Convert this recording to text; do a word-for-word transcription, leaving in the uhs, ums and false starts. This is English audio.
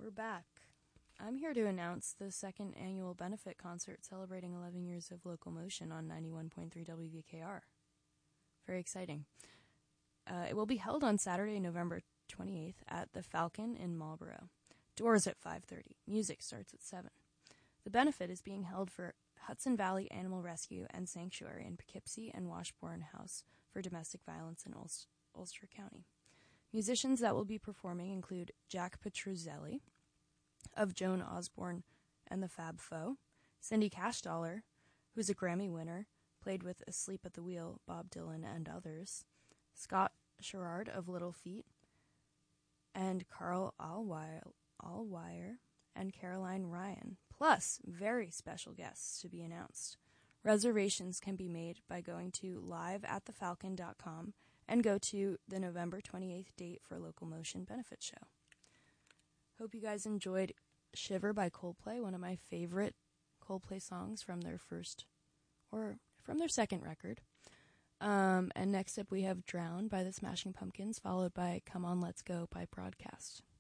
We're back. I'm here to announce the second annual benefit concert celebrating eleven years of local motion on ninety-one point three W V K R. Very exciting. Uh, it will be held on Saturday, November twenty-eighth at the Falcon in Marlborough. Doors at five thirty. Music starts at seven. The benefit is being held for Hudson Valley Animal Rescue and Sanctuary in Poughkeepsie and Washburn House for domestic violence in Ulster, Ulster County. Musicians that will be performing include Jack Petruzzelli of Joan Osborne and the Fab Four, Cindy Cashdollar, who's a Grammy winner, played with Asleep at the Wheel, Bob Dylan, and others, Scott Sherrard of Little Feat, and Carl Allwire, Allwire and Caroline Ryan, plus very special guests to be announced. Reservations can be made by going to live at the falcon dot com and go to the November twenty-eighth date for Local Motion Benefit Show. Hope you guys enjoyed Shiver by Coldplay, one of my favorite Coldplay songs from their first, or from their second record. Um, and next up we have Drown by the Smashing Pumpkins, followed by Come On Let's Go by Broadcast.